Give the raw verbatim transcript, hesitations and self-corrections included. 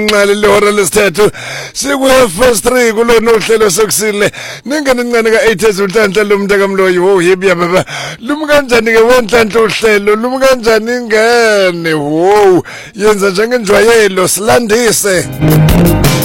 Nqale lehora lesithathu siku first three kulona uhlelo sokusile ningene ncane ka eight ezunhlanhla lomntaka Mloyi wo yebiya baba lumi kanjani ke wonhlanhla uhlelo lumi kanjani ingene wo yenza njengenjwayelo silandise